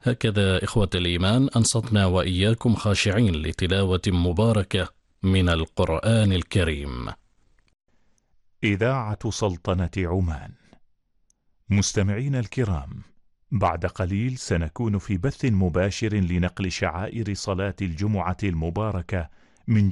هكذا إخوة الإيمان أنصتنا وإياكم خاشعين لتلاوة مباركة من القرآن الكريم. إذاعة سلطنة عمان. مستمعين الكرام، بعد قليل سنكون في بث مباشر لنقل شعائر صلاة الجمعة المباركة